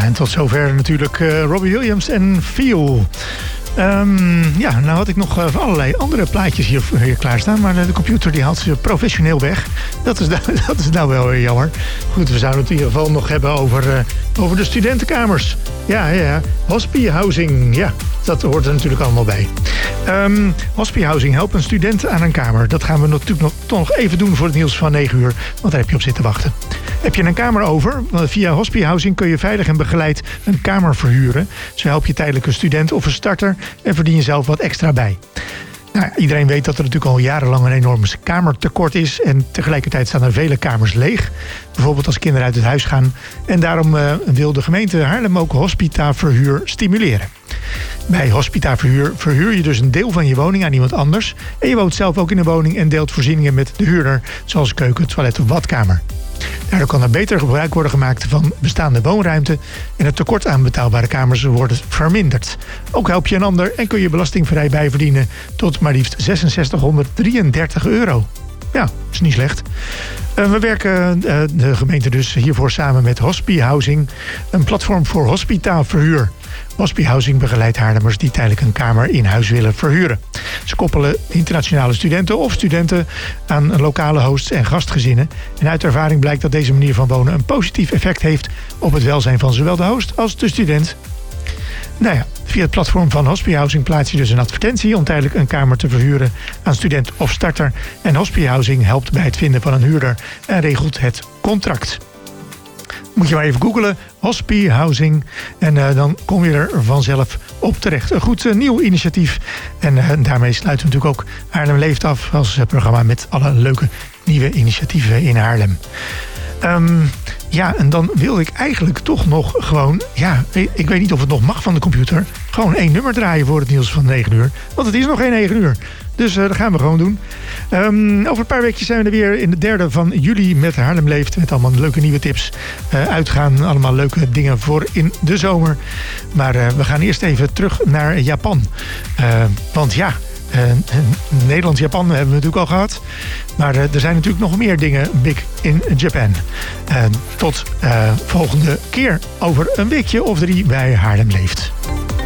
en tot zover natuurlijk Robbie Williams en Feel. Nou had ik nog allerlei andere plaatjes hier klaarstaan. Maar de computer die haalt ze professioneel weg. Dat is nou wel weer jammer. Goed, we zouden het in ieder geval nog hebben over de studentenkamers. Ja. Hospie housing. Ja, dat hoort er natuurlijk allemaal bij. Hospie housing helpt een student aan een kamer. Dat gaan we natuurlijk toch nog even doen voor het nieuws van 9 uur. Want daar heb je op zitten wachten. Heb je een kamer over? Via Hospie housing kun je veilig en begeleid een kamer verhuren. Zo help je tijdelijk een student of een starter en verdien je zelf wat extra bij. Nou, iedereen weet dat er natuurlijk al jarenlang een enorm kamertekort is. En tegelijkertijd staan er vele kamers leeg. Bijvoorbeeld als kinderen uit het huis gaan. En daarom wil de gemeente Haarlem ook Hospita-verhuur stimuleren. Bij Hospita-verhuur verhuur je dus een deel van je woning aan iemand anders. En je woont zelf ook in een woning en deelt voorzieningen met de huurder. Zoals keuken, toilet of badkamer. Daardoor kan er beter gebruik worden gemaakt van bestaande woonruimte en het tekort aan betaalbare kamers wordt verminderd. Ook help je een ander en kun je belastingvrij bijverdienen tot maar liefst €6633. Ja, is niet slecht. We werken de gemeente dus hiervoor samen met Hospie Housing, een platform voor hospita-verhuur. Hospie Housing begeleidt Haarlemmers die tijdelijk een kamer in huis willen verhuren. Ze koppelen internationale studenten of studenten aan lokale hosts en gastgezinnen. En uit ervaring blijkt dat deze manier van wonen een positief effect heeft op het welzijn van zowel de host als de student. Nou ja, via het platform van Hospie Housing plaats je dus een advertentie om tijdelijk een kamer te verhuren aan student of starter. En Hospie Housing helpt bij het vinden van een huurder en regelt het contract. Moet je maar even googlen, Hospie Housing. En dan kom je er vanzelf op terecht. Een goed nieuw initiatief. En daarmee sluiten we natuurlijk ook Haarlem Leeft af als programma met alle leuke nieuwe initiatieven in Haarlem. En dan wil ik eigenlijk toch nog gewoon... Ja, ik weet niet of het nog mag van de computer. Gewoon 1 nummer draaien voor het nieuws van 9 uur. Want het is nog geen 9 uur. Dus dat gaan we gewoon doen. Over een paar weekjes zijn we er weer in de 3e van juli met Haarlem Leeft. Met allemaal leuke nieuwe tips. Uitgaan, allemaal leuke dingen voor in de zomer. Maar we gaan eerst even terug naar Japan. Want ja... Nederland-Japan hebben we natuurlijk al gehad. Maar er zijn natuurlijk nog meer dingen big in Japan. Tot volgende keer over een weekje of 3 bij Haarlem Leeft.